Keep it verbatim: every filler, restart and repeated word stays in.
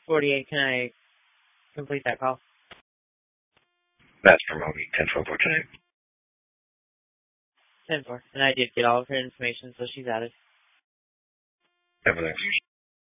forty-eight, can I complete that call? That's for Moby, ten four four tonight. ten four. And I did get all of her information, so she's added. Everything.